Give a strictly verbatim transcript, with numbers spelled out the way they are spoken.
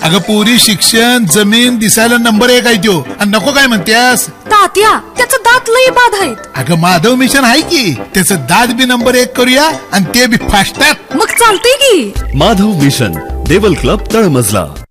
अगं पोरी शिक्षण जमीन दिसायला नंबर एक आहे त्यो आणि नको काय म्हणतेस तात्या त्याचं दात लई बाद आहेत. अगं माधव मिशन आहे की त्याचं दात बी नंबर एक करूया आणि ते बी फास्टात. मग चालतंय की. माधव मिशन देवल क्लब तळमजला.